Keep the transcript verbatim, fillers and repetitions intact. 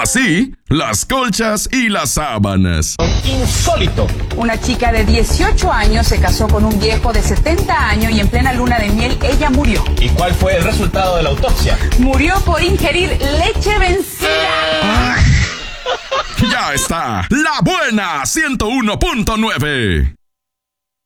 así las colchas y las sábanas. Insólito. Una chica de dieciocho años se casó con un viejo de setenta años y en plena luna de miel ella murió. ¿Y cuál fue el resultado de la autopsia? Murió por ingerir leche vencida. Ya está, La Buena ciento uno punto nueve.